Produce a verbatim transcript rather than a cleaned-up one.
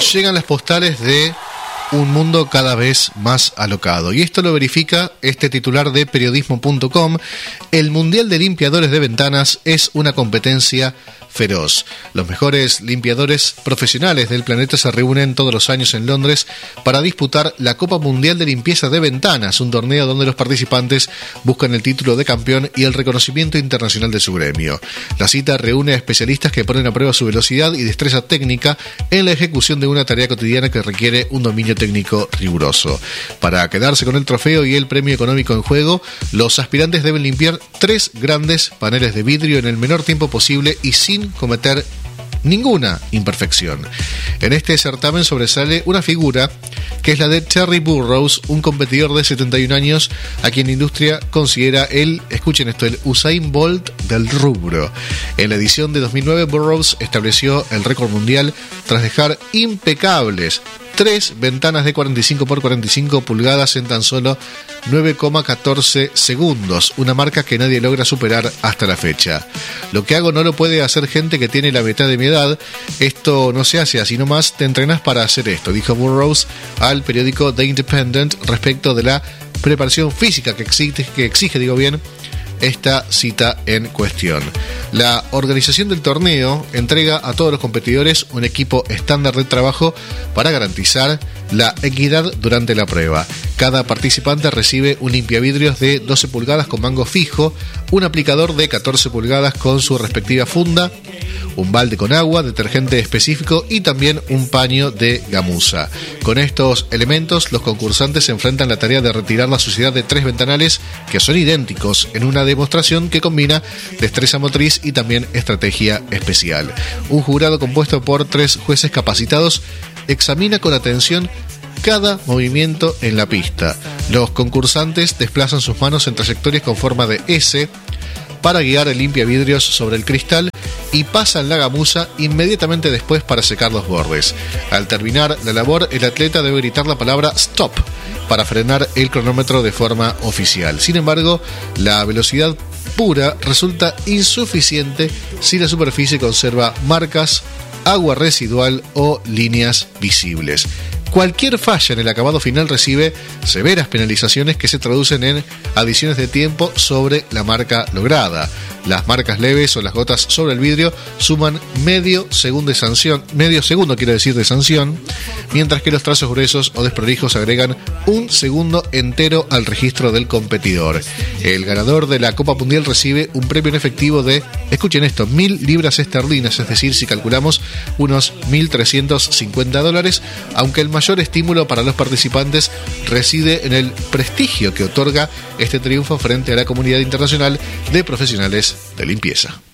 llegan las postales de un mundo cada vez más alocado. Y esto lo verifica este titular de periodismo punto com. El Mundial de Limpiadores de Ventanas es una competencia feroz. Los mejores limpiadores profesionales del planeta se reúnen todos los años en Londres para disputar la Copa Mundial de Limpieza de Ventanas, un torneo donde los participantes buscan el título de campeón y el reconocimiento internacional de su gremio. La cita reúne a especialistas que ponen a prueba su velocidad y destreza técnica en la ejecución de una tarea cotidiana que requiere un dominio técnico riguroso. Para quedarse con el trofeo y el premio económico en juego, los aspirantes deben limpiar tres grandes paneles de vidrio en el menor tiempo posible y sin cometer ninguna imperfección. En este certamen sobresale una figura que es la de Terry Burrows, un competidor de setenta y un años a quien la industria considera el, escuchen esto, el Usain Bolt del rubro. En la edición de dos mil nueve, Burrows estableció el récord mundial tras dejar impecables tres ventanas de cuarenta y cinco por cuarenta y cinco pulgadas en tan solo nueve coma catorce segundos, una marca que nadie logra superar hasta la fecha. Lo que hago no lo puede hacer gente que tiene la mitad de mi edad, esto no se hace así nomás, te entrenas para hacer esto, dijo Burrows al periódico The Independent respecto de la preparación física que exige, que exige, digo bien, esta cita en cuestión. La organización del torneo entrega a todos los competidores un equipo estándar de trabajo para garantizar la equidad durante la prueba. Cada participante recibe un limpiavidrios de doce pulgadas con mango fijo, un aplicador de catorce pulgadas con su respectiva funda, un balde con agua, detergente específico y también un paño de gamuza. Con estos elementos, los concursantes se enfrentan la tarea de retirar la suciedad de tres ventanales que son idénticos en una demostración que combina destreza motriz y también estrategia especial. Un jurado compuesto por tres jueces capacitados examina con atención cada movimiento en la pista. Los concursantes desplazan sus manos en trayectorias con forma de S para guiar el limpiavidrios sobre el cristal y pasan la gamuza inmediatamente después para secar los bordes. Al terminar la labor, el atleta debe gritar la palabra stop para frenar el cronómetro de forma oficial. Sin embargo, la velocidad pura resulta insuficiente si la superficie conserva marcas, agua residual o líneas visibles. Cualquier falla en el acabado final recibe severas penalizaciones que se traducen en adiciones de tiempo sobre la marca lograda. Las marcas leves o las gotas sobre el vidrio suman medio segundo de sanción, medio segundo quiero decir de sanción, mientras que los trazos gruesos o desprolijos agregan un segundo entero al registro del competidor. El ganador de la Copa Mundial recibe un premio en efectivo de, escuchen esto, mil libras esterlinas, es decir, si calculamos unos mil trescientos cincuenta dólares, aunque el mayor estímulo para los participantes reside en el prestigio que otorga este triunfo frente a la comunidad internacional de profesionales de limpieza.